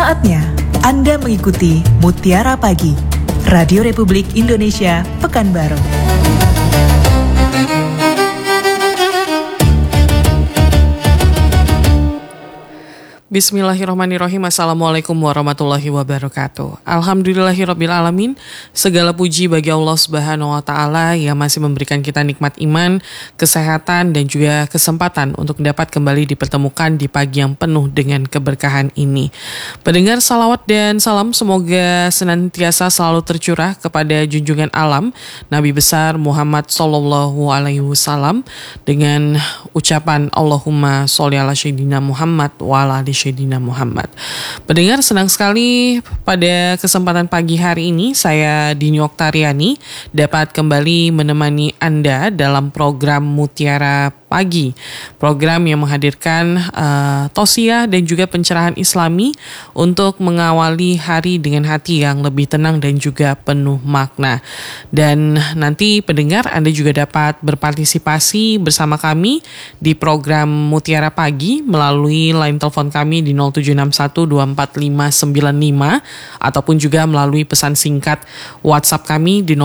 Saatnya Anda mengikuti Mutiara Pagi, Radio Republik Indonesia, Pekanbaru. Bismillahirrahmanirrahim. Assalamualaikum warahmatullahi wabarakatuh. Alhamdulillahirabbil alamin. Segala puji bagi Allah Subhanahu wa taala yang masih memberikan kita nikmat iman, kesehatan dan juga kesempatan untuk dapat kembali dipertemukan di pagi yang penuh dengan keberkahan ini. Pendengar, salawat dan salam semoga senantiasa selalu tercurah kepada junjungan alam Nabi besar Muhammad sallallahu alaihi wasallam dengan ucapan Allahumma sholli ala sayyidina Muhammad wa ala Sayyidina Muhammad. Pendengar, senang sekali pada kesempatan pagi hari ini saya Dini Oktariani dapat kembali menemani Anda dalam program Mutiara Pagi, program yang menghadirkan tausiah dan juga pencerahan Islami untuk mengawali hari dengan hati yang lebih tenang dan juga penuh makna. Dan nanti pendengar, Anda juga dapat berpartisipasi bersama kami di program Mutiara Pagi melalui line telepon kami di 0761245595 ataupun juga melalui pesan singkat WhatsApp kami di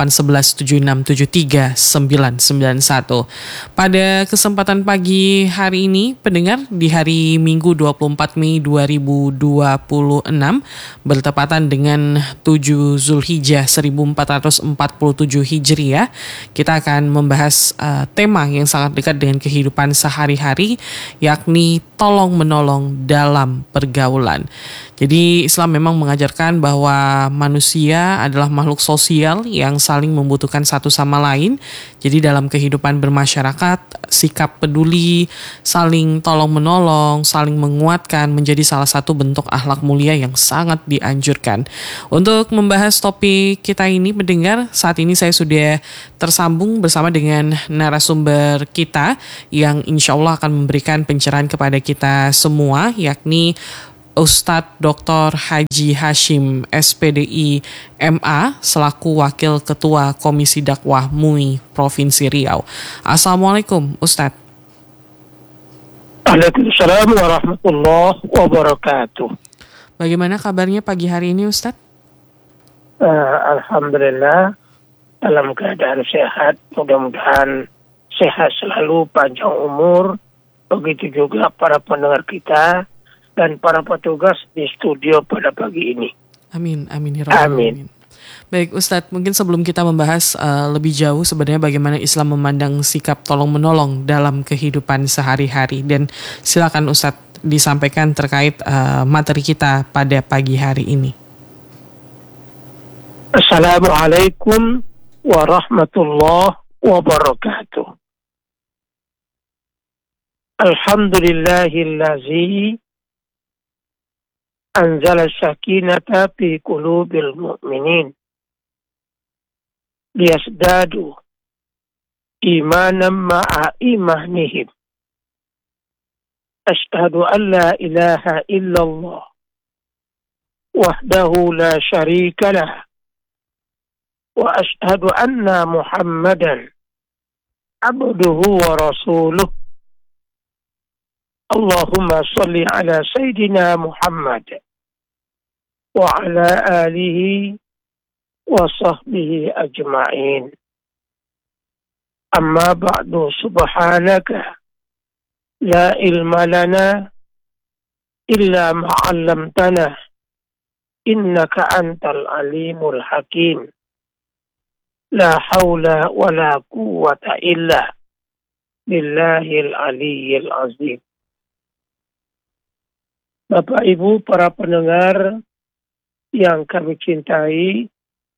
0811767391. Pada kesempatan pagi hari ini, pendengar, di hari Minggu 24 Mei 2026 bertepatan dengan 7 Zulhijjah 1447 Hijriah, kita akan membahas tema yang sangat dekat dengan kehidupan sehari-hari, yakni tolong-menolong dalam pergaulan. Jadi Islam memang mengajarkan bahwa manusia adalah makhluk sosial yang saling membutuhkan satu sama lain. Jadi dalam kehidupan bermasyarakat, sikap peduli, saling tolong-menolong, saling menguatkan menjadi salah satu bentuk akhlak mulia yang sangat dianjurkan. Untuk membahas topik kita ini, mendengar, saat ini saya sudah tersambung bersama dengan narasumber kita yang insya Allah akan memberikan pencerahan kepada kita semua, yakni Ustadz Dr. Haji Hashim SPDI MA selaku Wakil Ketua Komisi Dakwah MUI Provinsi Riau. Assalamualaikum Ustadz. Waalaikumsalam warahmatullahi wabarakatuh. Bagaimana kabarnya pagi hari ini Ustadz? Alhamdulillah dalam keadaan sehat. Mudah-mudahan sehat selalu, panjang umur. Begitu juga para pendengar kita dan para petugas di studio pada pagi ini. Amin, amin, ya Rabbal alamin. Baik Ustadz, mungkin sebelum kita membahas lebih jauh sebenarnya bagaimana Islam memandang sikap tolong-menolong dalam kehidupan sehari-hari, dan silakan Ustadz disampaikan terkait materi kita pada pagi hari ini. Assalamualaikum warahmatullahi wabarakatuh. Alhamdulillahillazi anzala sakinata fi qulubil mu'minin liyasdadu imanan ma'a imanihim. Ashhadu an la ilaha illallah wahdahu la syarika lah wa ashhadu anna Muhammadan abduhu wa rasuluh. Allahumma salli ala Sayyidina Muhammad wa ala alihi wa sahbihi ajma'in. Amma ba'du, subhanaka la ilma lana illa ma 'allamtana innaka antal alimul hakim. La haula wa la quwwata illa billahil aliyyil azim. Bapak Ibu para pendengar yang kami cintai,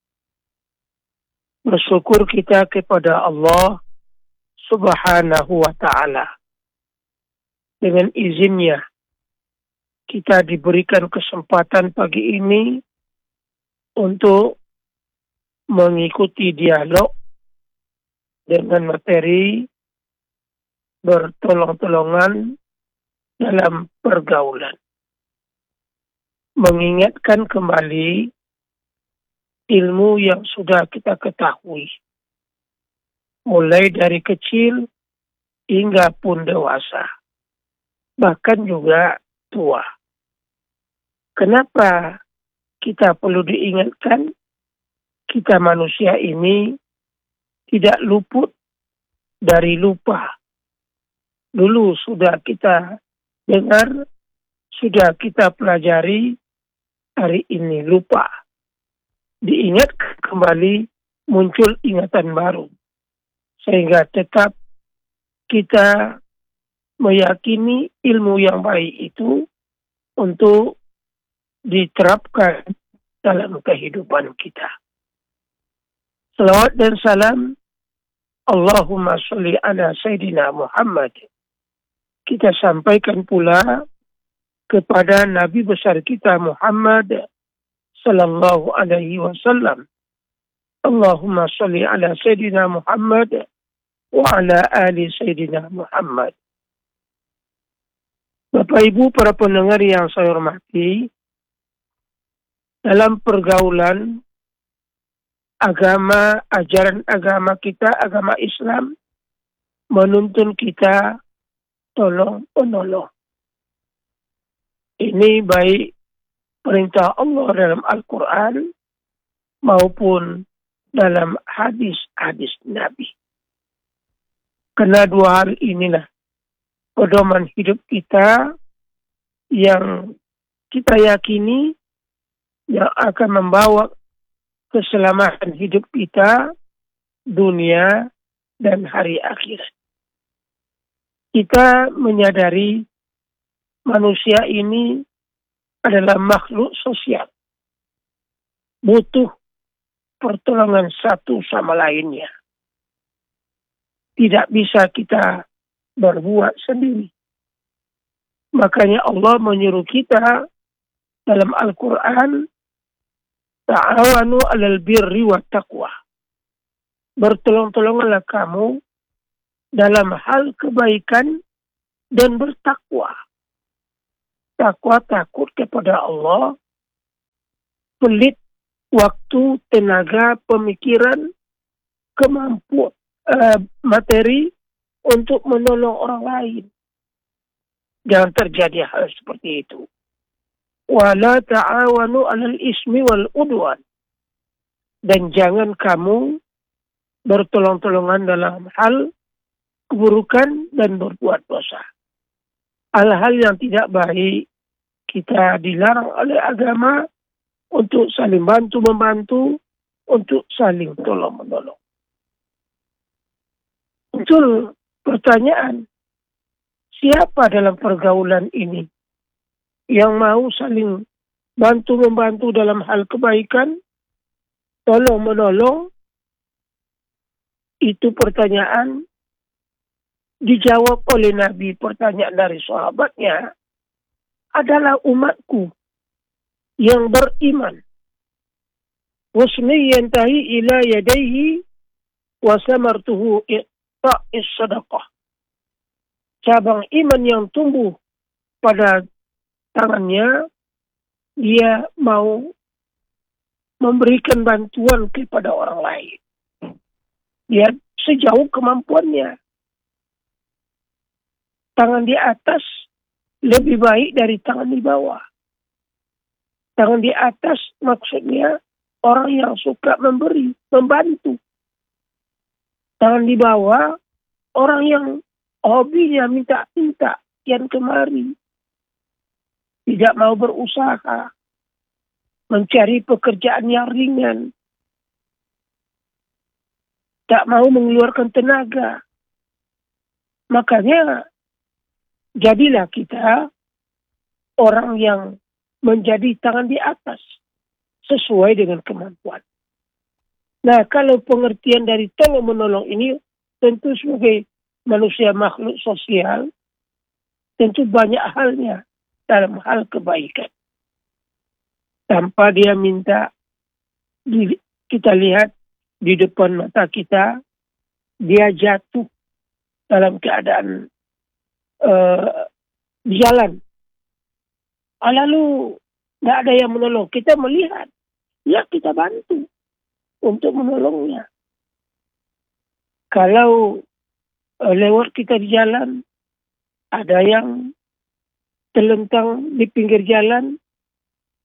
bersyukur kita kepada Allah Subhanahu wa ta'ala. Dengan izinnya kita diberikan kesempatan pagi ini untuk mengikuti dialog dengan materi bertolong-tolongan dalam pergaulan. Mengingatkan kembali ilmu yang sudah kita ketahui, mulai dari kecil hingga pun dewasa, bahkan juga tua. Kenapa kita perlu diingatkan? Kita manusia ini tidak luput dari lupa. Dulu sudah kita dengar, sudah kita pelajari, hari ini lupa. Diingat kembali, muncul ingatan baru. Sehingga tetap kita meyakini ilmu yang baik itu untuk diterapkan dalam kehidupan kita. Salawat dan salam Allahumma sholli ala Sayyidina Muhammad. Kita sampaikan pula kepada Nabi besar kita Muhammad sallallahu alaihi wasallam. Allahumma sholli ala Sayyidina Muhammad wa ala ali Sayyidina Muhammad. Bapak Ibu para pendengar yang saya hormati, dalam pergaulan agama, ajaran agama kita, agama Islam, menuntun kita tolong menolong. Ini baik perintah Allah dalam Al-Quran maupun dalam hadis-hadis Nabi. Karena dua hal inilah pedoman hidup kita yang kita yakini yang akan membawa keselamatan hidup kita, dunia, dan hari akhirat. Kita menyadari manusia ini adalah makhluk sosial. Butuh pertolongan satu sama lainnya. Tidak bisa kita berbuat sendiri. Makanya Allah menyuruh kita dalam Al-Quran, ta'awanu 'alal birri wat taqwa. Bertolong-tolonganlah kamu dalam hal kebaikan dan bertakwa. Takwa takut kepada Allah, pelit waktu, tenaga, pemikiran, kemampuan, materi untuk menolong orang lain. Jangan terjadi hal seperti itu. Wala ta'awanu 'alal ismi wal udwan. Dan jangan kamu bertolong-tolongan dalam hal keburukan dan berbuat dosa. Hal-hal yang tidak baik kita dilarang oleh agama untuk saling bantu-membantu, untuk saling tolong-menolong. Muncul pertanyaan, siapa dalam pergaulan ini yang mau saling bantu-membantu dalam hal kebaikan, tolong-menolong? Itu pertanyaan dijawab oleh Nabi. Pertanyaan dari sahabatnya adalah umatku yang beriman. Wasmi yantahi ila yadayhi wa samartuhu i'ta'is sadaqah. Cabang iman yang tumbuh pada tangannya, dia mau memberikan bantuan kepada orang lain. Dia sejauh kemampuannya. Tangan di atas lebih baik dari tangan di bawah. Tangan di atas maksudnya orang yang suka memberi, membantu. Tangan di bawah orang yang hobinya minta-minta, kian kemari. Tidak mau berusaha, mencari pekerjaan yang ringan, tak mau mengeluarkan tenaga. Makanya jadilah kita orang yang menjadi tangan di atas sesuai dengan kemampuan. Nah, kalau pengertian dari tolong menolong ini tentu sebagai manusia makhluk sosial, tentu banyak halnya dalam hal kebaikan. Tanpa dia minta, kita lihat di depan mata kita, dia jatuh dalam keadaan di jalan. Lalu nggak ada yang menolong. Kita melihat, ya kita bantu untuk menolongnya. Kalau lewat kita di jalan, ada yang terlentang di pinggir jalan,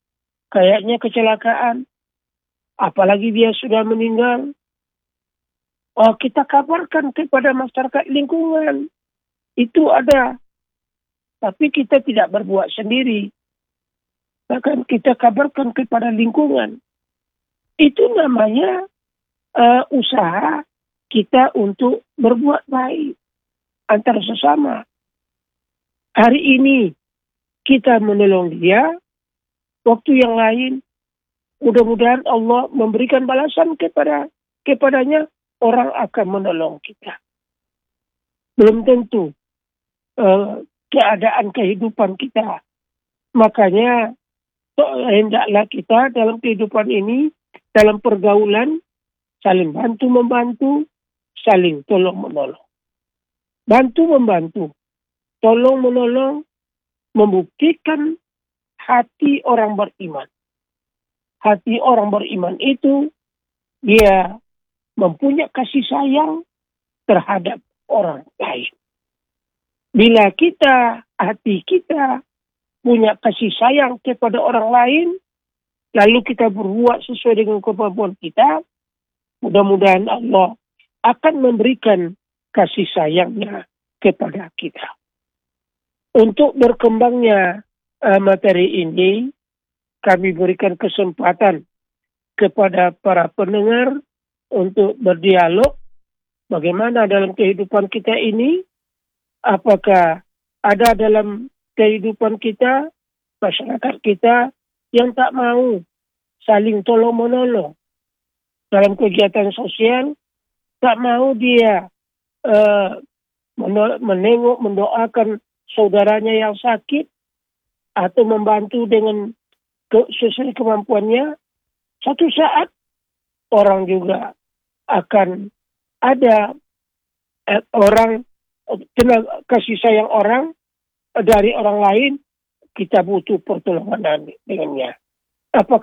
kayaknya kecelakaan, apalagi dia sudah meninggal, kita kabarkan kepada masyarakat lingkungan. Itu ada, tapi kita tidak berbuat sendiri. Bahkan kita kabarkan kepada lingkungan. Itu namanya usaha kita untuk berbuat baik antar sesama. Hari ini kita menolong dia, waktu yang lain mudah-mudahan Allah memberikan balasan kepadanya, orang akan menolong kita. Belum tentu keadaan kehidupan kita. Makanya hendaklah kita dalam kehidupan ini, dalam pergaulan, saling bantu-membantu, saling tolong-menolong. Bantu-membantu, tolong-menolong, membuktikan hati orang beriman. Hati orang beriman itu, dia mempunyai kasih sayang terhadap orang lain. Bila hati kita punya kasih sayang kepada orang lain, lalu kita berbuat sesuai dengan kemampuan kita, mudah-mudahan Allah akan memberikan kasih sayangnya kepada kita. Untuk berkembangnya materi ini, kami berikan kesempatan kepada para pendengar untuk berdialog bagaimana dalam kehidupan kita ini, apakah ada dalam kehidupan kita, masyarakat kita yang tak mau saling tolong-menolong dalam kegiatan sosial, tak mau dia menengok, mendoakan saudaranya yang sakit, atau membantu dengan sesuai kemampuannya. Satu saat orang juga akan ada orang kasih sayang orang dari orang lain, kita butuh pertolongan dengannya. Apakah